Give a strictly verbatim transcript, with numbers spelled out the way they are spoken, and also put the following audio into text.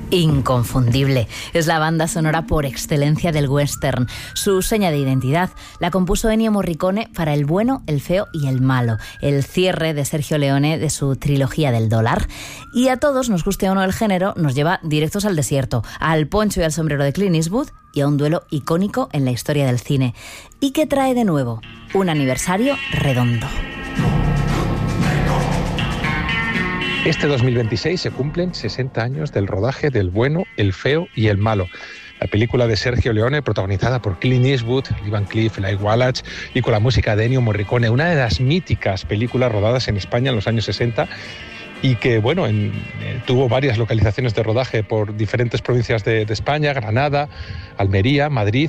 Inconfundible. Es la banda sonora por excelencia del western. Su seña de identidad la compuso Ennio Morricone para El bueno, el feo y el malo, el cierre de Sergio Leone de su trilogía del dólar. Y a todos, nos guste o no el género, nos lleva directos al desierto, al poncho y al sombrero de Clint Eastwood y a un duelo icónico en la historia del cine. ¿Y qué trae de nuevo? Un aniversario redondo. Este dos mil veintiséis se cumplen sesenta años del rodaje del bueno, el feo y el malo. La película de Sergio Leone, protagonizada por Clint Eastwood, Lee Van Cleef, Eli Wallach y con la música de Ennio Morricone, una de las míticas películas rodadas en España en los años sesenta y que, bueno, en, eh, tuvo varias localizaciones de rodaje por diferentes provincias de, de España, Granada, Almería, Madrid